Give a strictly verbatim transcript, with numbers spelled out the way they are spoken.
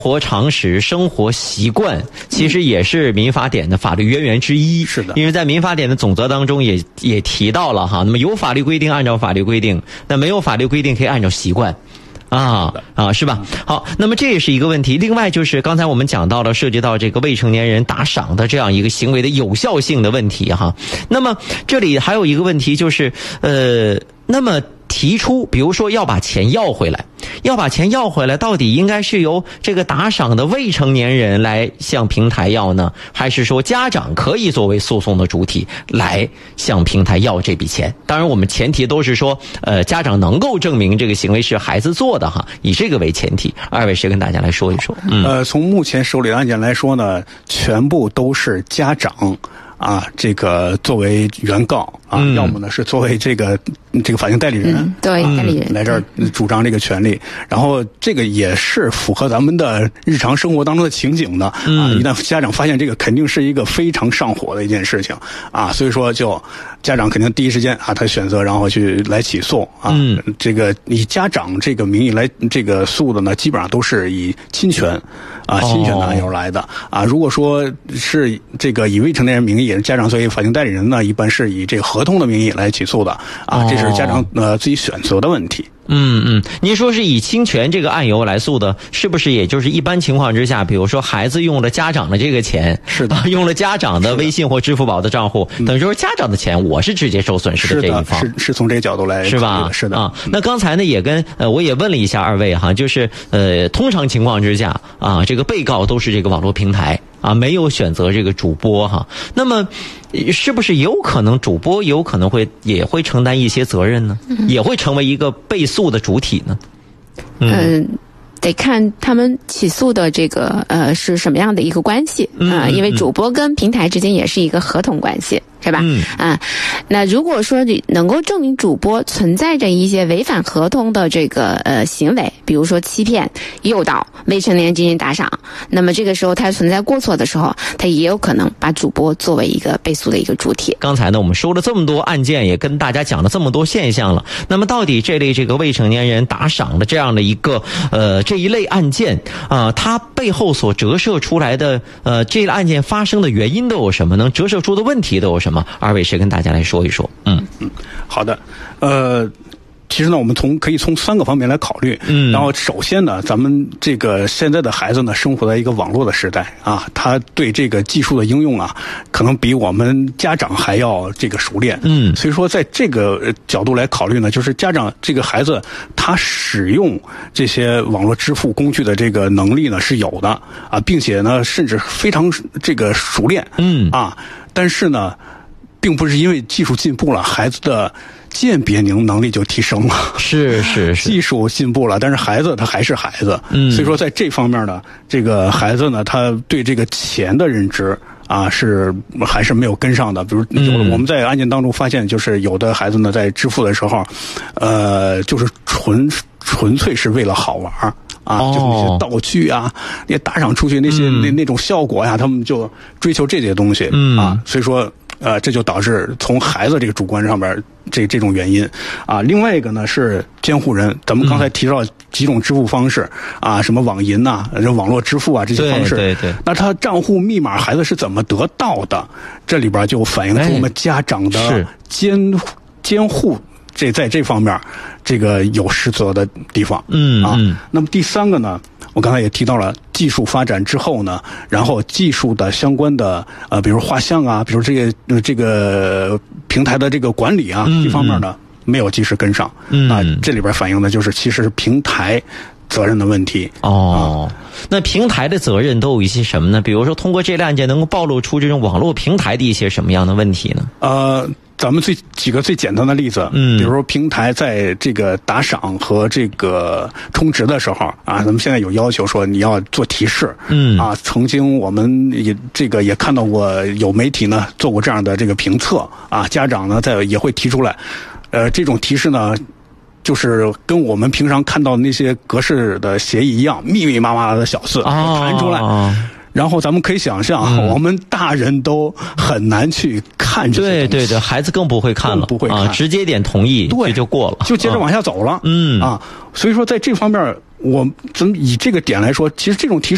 活常识、生活习惯，其实也是民法典的法律渊源之一。 是的， 因为在民法典的总则当中也也提到了哈，那么有法律规定按照法律规定，那没有法律规定可以按照习惯。啊啊，是吧？好，那么这也是一个问题。另外就是刚才我们讲到了涉及到这个未成年人打赏的这样一个行为的有效性的问题哈。那么这里还有一个问题就是，呃，那么提出比如说要把钱要回来，要把钱要回来，到底应该是由这个打赏的未成年人来向平台要呢，还是说家长可以作为诉讼的主体来向平台要这笔钱？当然我们前提都是说呃，家长能够证明这个行为是孩子做的哈，以这个为前提。二位谁跟大家来说一说？ 嗯，呃，从目前手里的案件来说呢，全部都是家长啊，这个作为原告啊、嗯，要么呢是作为这个这个法定代理人， 嗯、对代理人、 嗯、来这儿主张这个权利，然后这个也是符合咱们的日常生活当中的情景的、嗯、啊。一旦家长发现这个，肯定是一个非常上火的一件事情啊，所以说就家长肯定第一时间啊，他选择然后去来起诉啊。嗯，这个以家长这个名义来这个诉的呢，基本上都是以侵权啊侵权的案由来的、哦、啊。如果说是这个以未成年人名义，家长作为法定代理人呢，一般是以这个合同的名义来起诉的啊，这是家长呃自己选择的问题。 嗯嗯，您说是以侵权这个案由来诉的，是不是也就是一般情况之下，比如说孩子用了家长的这个钱， 是的， 用了家长的微信或支付宝的账户，等于说家长的钱，我是直接受损失的这一方， 是的，是是从这个角度来， 是吧？ 是的啊。那刚才呢也跟呃我也问了一下二位哈，就是呃通常情况之下啊，这个被告都是这个网络平台啊，没有选择这个主播哈。那么是不是有可能主播有可能会也会承担一些责任呢？嗯、也会成为一个被诉的主体呢？ 嗯。呃得看他们起诉的这个呃是什么样的一个关系啊、呃，因为主播跟平台之间也是一个合同关系，是吧？嗯啊，那如果说能够证明主播存在着一些违反合同的这个呃行为，比如说欺骗、诱导未成年人进行打赏，那么这个时候他存在过错的时候，他也有可能把主播作为一个被诉的一个主体。 刚才呢，我们说了这么多案件，也跟大家讲了这么多现象了。那么到底这类这个未成年人打赏的这样的一个呃。这一类案件啊、呃，它背后所折射出来的呃，这类案件发生的原因都有什么？能折射出的问题都有什么？二位谁跟大家来说一说？嗯嗯，好的，呃。其实呢，我们从可以从三个方面来考虑。嗯，然后首先呢，咱们这个现在的孩子呢，生活在一个网络的时代啊，他对这个技术的应用啊，可能比我们家长还要这个熟练。嗯，所以说在这个角度来考虑呢，就是家长这个孩子他使用这些网络支付工具的这个能力呢是有的啊，并且呢，甚至非常这个熟练。嗯啊，但是呢，并不是因为技术进步了，孩子的鉴别能能力就提升了， 是是是， 技术进步了，但是孩子他还是孩子，嗯，所以说在这方面呢，这个孩子呢，他对这个钱的认知啊是还是没有跟上的。比如有的我们在案件当中发现，就是有的孩子呢在支付的时候，呃，就是纯纯粹是为了好玩啊，就那些道具啊，那打赏出去那些、嗯、那那种效果呀，他们就追求这些东西、嗯、啊，所以说。呃，这就导致从孩子这个主观上边这这种原因啊。另外一个呢是监护人，咱们刚才提到几种支付方式、嗯、啊，什么网银呐、啊、网络支付啊这些方式， 对对对。 那他账户密码孩子是怎么得到的？这里边就反映出我们家长的监、哎、监护这在这方面这个有失责的地方。嗯啊。嗯那么第三个呢？我刚才也提到了，技术发展之后呢，然后技术的相关的呃，比如画像啊，比如这个、呃、这个平台的这个管理啊，嗯、这方面呢没有及时跟上。嗯啊，这里边反映的就是其实是平台责任的问题。 哦、啊，那平台的责任都有一些什么呢？比如说通过这类案件能够暴露出这种网络平台的一些什么样的问题呢？ 呃。咱们最几个最简单的例子，嗯，比如说平台在这个打赏和这个充值的时候啊，咱们现在有要求说你要做提示，嗯啊，曾经我们也这个也看到过有媒体呢做过这样的这个评测啊，家长呢在也会提出来，呃，这种提示呢。就是跟我们平常看到的那些格式的协议一样，密密麻麻的小字弹出来。哦然后咱们可以想象，嗯、我们大人都很难去看这些东西。 对对对，孩子更不会看了， 不会看、 啊，直接点同意，对，就过了， 就接着往下走了。嗯啊，所以说在这方面，我咱们以这个点来说，其实这种提示。